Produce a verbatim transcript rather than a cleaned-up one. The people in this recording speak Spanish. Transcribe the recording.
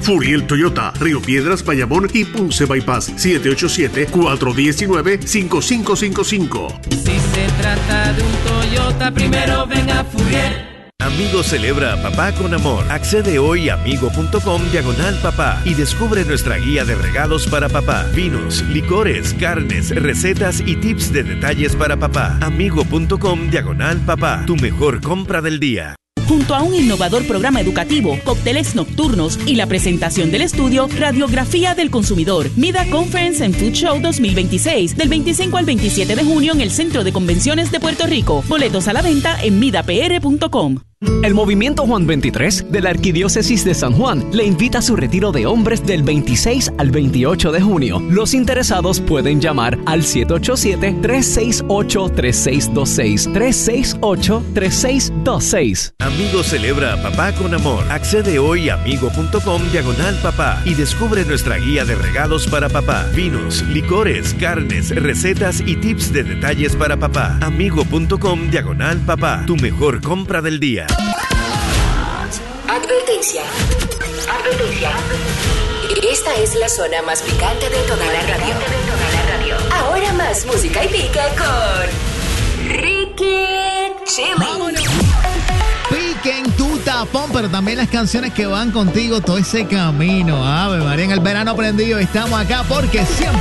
Furiel Toyota, Río Piedras, Bayamón y Ponce Bypass. siete ocho siete, cuatro uno nueve, cinco cinco cinco cinco. Si se trata de un Toyota, primero ven a Furiel. Amigo celebra a papá con amor. Accede hoy a amigo.com diagonal papá y descubre nuestra guía de regalos para papá. Vinos, licores, carnes, recetas y tips de detalles para papá. Amigo.com diagonal papá. Tu mejor compra del día. Junto a un innovador programa educativo, cócteles nocturnos y la presentación del estudio Radiografía del Consumidor, Mida Conference and Food Show dos mil veintiséis, del veinticinco al veintisiete de junio en el Centro de Convenciones de Puerto Rico. Boletos a la venta en mida p r punto com. El Movimiento Juan veintitrés de la Arquidiócesis de San Juan le invita a su retiro de hombres del veintiséis al veintiocho de junio. Los interesados pueden llamar al siete ocho siete, tres seis ocho, tres seis dos seis, tres seis ocho, tres seis dos seis. Amigo celebra a papá con amor. Accede hoy a amigo.com diagonal papá y descubre nuestra guía de regalos para papá. Vinos, licores, carnes, recetas y tips de detalles para papá. Amigo.com diagonal papá. Tu mejor compra del día. Advertencia. Advertencia. Esta es la zona más picante de toda la radio. Ahora más música y pica con Ricky Chili. Pique en tu tapón, pero también las canciones que van contigo todo ese camino. Ave María, en el verano prendido estamos acá porque siempre